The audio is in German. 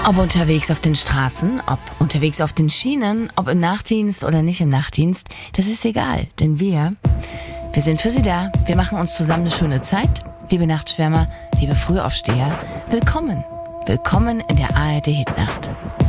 Ob unterwegs auf den Straßen, ob unterwegs auf den Schienen, ob im Nachtdienst oder nicht im Nachtdienst, das ist egal, denn wir sind für Sie da. Wir machen uns zusammen eine schöne Zeit. Liebe Nachtschwärmer, liebe Frühaufsteher, willkommen in der ARD Hitnacht.